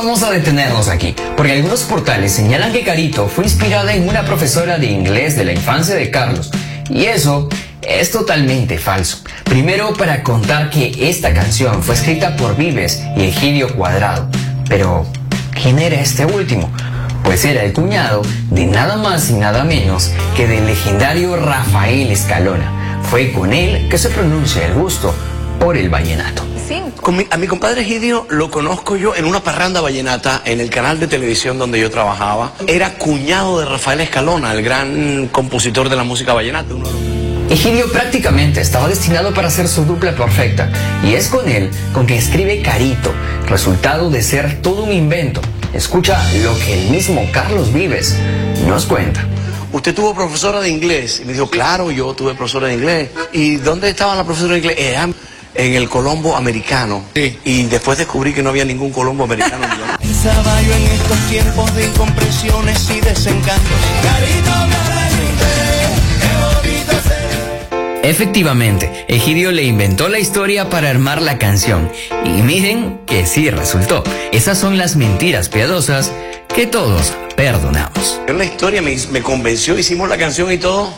vamos a detenernos aquí, porque algunos portales señalan que Carito fue inspirada en una profesora de inglés de la infancia de Carlos, y eso es totalmente falso. Primero, para contar que esta canción fue escrita por Vives y Egidio Cuadrado. Pero, ¿quién era este último? Pues era el cuñado de nada más y nada menos que del legendario Rafael Escalona. Fue con él que se pronuncia el gusto por el vallenato. A mi compadre Egidio lo conozco yo en una parranda vallenata en el canal de televisión donde yo trabajaba. Era cuñado de Rafael Escalona, el gran compositor de la música vallenata. Egidio prácticamente estaba destinado para ser su dupla perfecta, y es con él con que escribe Carito, resultado de ser todo un invento. Escucha lo que el mismo Carlos Vives nos cuenta. ¿Usted tuvo profesora de inglés? Y me dijo, claro, yo tuve profesora de inglés. ¿Y dónde estaba la profesora de inglés? En el Colombo americano. Sí. Y después descubrí que no había ningún Colombo americano. Pensaba yo en estos tiempos de incomprensiones y desencantos. Efectivamente, Egidio le inventó la historia para armar la canción. Y miren que sí resultó. Esas son las mentiras piadosas que todos perdonamos. La historia me convenció, hicimos la canción y todo.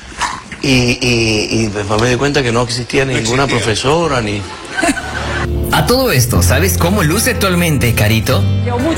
Y después me di cuenta que no existía ninguna profesora ni... A todo esto, ¿sabes cómo luce actualmente Carito?